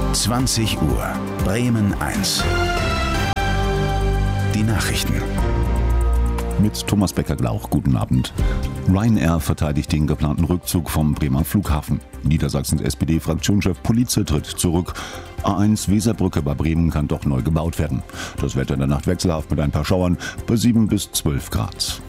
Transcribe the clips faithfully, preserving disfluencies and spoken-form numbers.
zwanzig Uhr, Bremen eins. Die Nachrichten. Mit Thomas Becker-Glauch, guten Abend. Ryanair verteidigt den geplanten Rückzug vom Bremer Flughafen. Niedersachsens S P D-Fraktionschef Politze tritt zurück. A eins Weserbrücke bei Bremen kann doch neu gebaut werden. Das Wetter in der Nacht wechselhaft mit ein paar Schauern bei sieben bis zwölf Grad.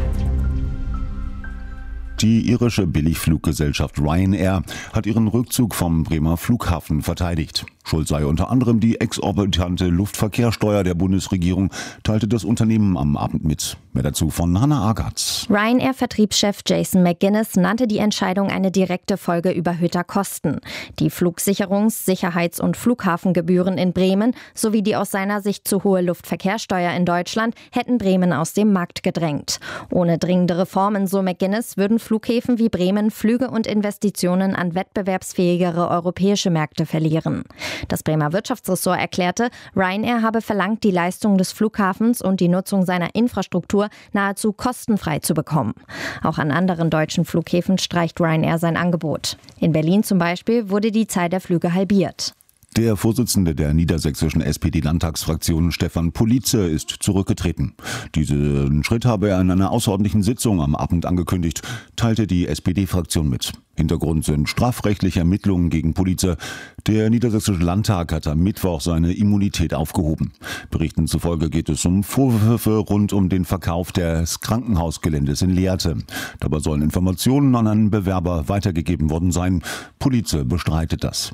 Die irische Billigfluggesellschaft Ryanair hat ihren Rückzug vom Bremer Flughafen verteidigt. Schuld sei unter anderem die exorbitante Luftverkehrssteuer der Bundesregierung, teilte das Unternehmen am Abend mit. Mehr dazu von Hannah Agatz. Ryanair-Vertriebschef Jason McGuinness nannte die Entscheidung eine direkte Folge überhöhter Kosten. Die Flugsicherungs-, Sicherheits- und Flughafengebühren in Bremen sowie die aus seiner Sicht zu hohe Luftverkehrssteuer in Deutschland hätten Bremen aus dem Markt gedrängt. Ohne dringende Reformen, so McGuinness, würden Flughäfen wie Bremen Flüge und Investitionen an wettbewerbsfähigere europäische Märkte verlieren. Das Bremer Wirtschaftsressort erklärte, Ryanair habe verlangt, die Leistung des Flughafens und die Nutzung seiner Infrastruktur nahezu kostenfrei zu bekommen. Auch an anderen deutschen Flughäfen streicht Ryanair sein Angebot. In Berlin zum Beispiel wurde die Zahl der Flüge halbiert. Der Vorsitzende der niedersächsischen S P D-Landtagsfraktion Stefan Politze ist zurückgetreten. Diesen Schritt habe er in einer außerordentlichen Sitzung am Abend angekündigt, teilte die S P D-Fraktion mit. Hintergrund sind strafrechtliche Ermittlungen gegen Politze. Der niedersächsische Landtag hat am Mittwoch seine Immunität aufgehoben. Berichten zufolge geht es um Vorwürfe rund um den Verkauf des Krankenhausgeländes in Lehrte. Dabei sollen Informationen an einen Bewerber weitergegeben worden sein. Politze bestreitet das.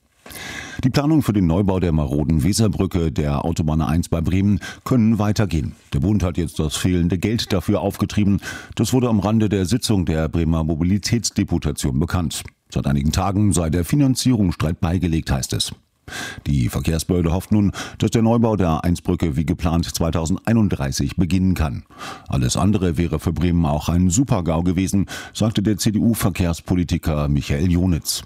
Die Planungen für den Neubau der maroden Weserbrücke der Autobahn A eins bei Bremen können weitergehen. Der Bund hat jetzt das fehlende Geld dafür aufgetrieben. Das wurde am Rande der Sitzung der Bremer Mobilitätsdeputation bekannt. Seit einigen Tagen sei der Finanzierungsstreit beigelegt, heißt es. Die Verkehrsbehörde hofft nun, dass der Neubau der A eins Brücke wie geplant zweitausendeinunddreißig beginnen kann. Alles andere wäre für Bremen auch ein Super-GAU gewesen, sagte der C D U-Verkehrspolitiker Michael Jonitz.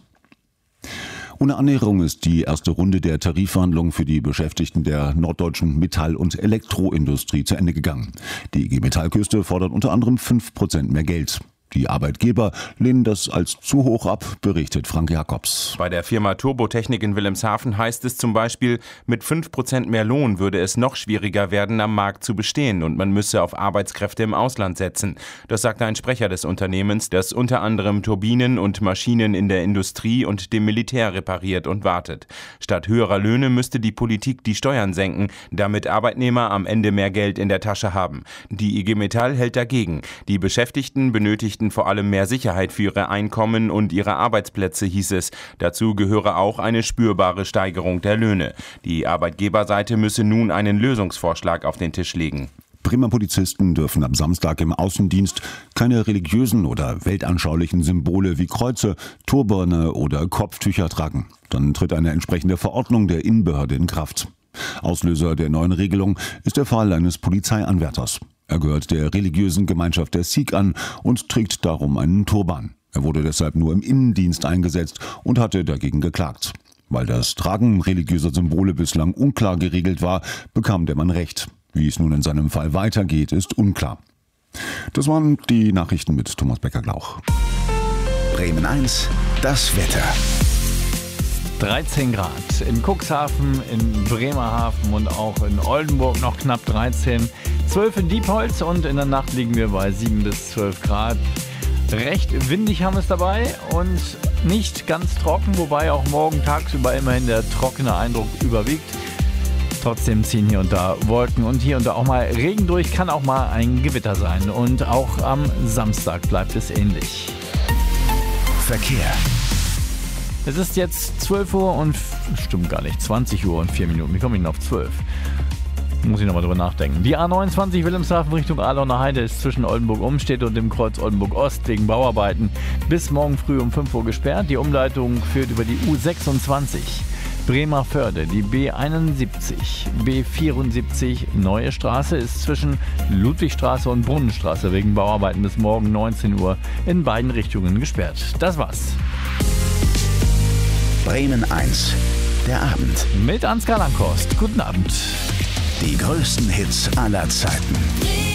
Ohne Annäherung ist die erste Runde der Tarifverhandlungen für die Beschäftigten der norddeutschen Metall- und Elektroindustrie zu Ende gegangen. Die I G Metallküste fordert unter anderem fünf Prozent mehr Geld. Die Arbeitgeber lehnen das als zu hoch ab, berichtet Frank Jakobs. Bei der Firma Turbotechnik in Wilhelmshaven heißt es zum Beispiel, mit fünf Prozent mehr Lohn würde es noch schwieriger werden, am Markt zu bestehen und man müsse auf Arbeitskräfte im Ausland setzen. Das sagte ein Sprecher des Unternehmens, das unter anderem Turbinen und Maschinen in der Industrie und dem Militär repariert und wartet. Statt höherer Löhne müsste die Politik die Steuern senken, damit Arbeitnehmer am Ende mehr Geld in der Tasche haben. Die I G Metall hält dagegen. Die Beschäftigten benötigten vor allem mehr Sicherheit für ihre Einkommen und ihre Arbeitsplätze, hieß es. Dazu gehöre auch eine spürbare Steigerung der Löhne. Die Arbeitgeberseite müsse nun einen Lösungsvorschlag auf den Tisch legen. Bremer Polizisten dürfen am Samstag im Außendienst keine religiösen oder weltanschaulichen Symbole wie Kreuze, Turbane oder Kopftücher tragen. Dann tritt eine entsprechende Verordnung der Innenbehörde in Kraft. Auslöser der neuen Regelung ist der Fall eines Polizeianwärters. Er gehört der religiösen Gemeinschaft der Sikh an und trägt darum einen Turban. Er wurde deshalb nur im Innendienst eingesetzt und hatte dagegen geklagt. Weil das Tragen religiöser Symbole bislang unklar geregelt war, bekam der Mann Recht. Wie es nun in seinem Fall weitergeht, ist unklar. Das waren die Nachrichten mit Thomas Becker-Glauch. Bremen eins, das Wetter. dreizehn Grad. In Cuxhaven, in Bremerhaven und auch in Oldenburg noch knapp dreizehn. zwölf in Diepholz und in der Nacht liegen wir bei sieben bis zwölf Grad. Recht windig haben wir es dabei und nicht ganz trocken, wobei auch morgen tagsüber immerhin der trockene Eindruck überwiegt. Trotzdem ziehen hier und da Wolken und hier und da auch mal Regen durch, kann auch mal ein Gewitter sein. Und auch am Samstag bleibt es ähnlich. Verkehr. Es ist jetzt zwölf Uhr und, stimmt gar nicht, zwanzig Uhr und vier Minuten. Wie komme ich denn auf zwölf? Muss ich nochmal drüber nachdenken. Die A neunundzwanzig Wilhelmshaven Richtung Ahlener Heide ist zwischen Oldenburg-Umstedt und dem Kreuz Oldenburg-Ost wegen Bauarbeiten bis morgen früh um fünf Uhr gesperrt. Die Umleitung führt über die U sechsundzwanzig. Bremerförde, die B einundsiebzig, B vierundsiebzig, Neue Straße ist zwischen Ludwigstraße und Brunnenstraße wegen Bauarbeiten bis morgen neunzehn Uhr in beiden Richtungen gesperrt. Das war's. Bremen eins, der Abend. Mit Ansgar Langhorst. Guten Abend. Die größten Hits aller Zeiten.